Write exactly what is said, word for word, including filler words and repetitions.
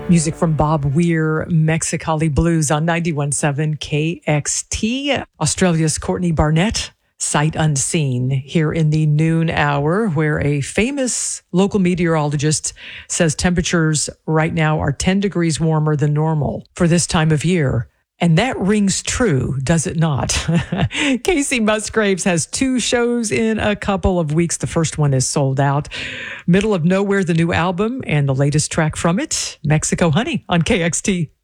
Music from Bob Weir, Mexicali Blues on ninety-one point seven K X T. Australia's Courtney Barnett, Sight Unseen, here in the noon hour, where a famous local meteorologist says temperatures right now are ten degrees warmer than normal for this time of year. And that rings true, does it not? Casey Musgraves has two shows in a couple of weeks. The first one is sold out. Middle of Nowhere, the new album, and the latest track from it, Mexico Honey on K X T.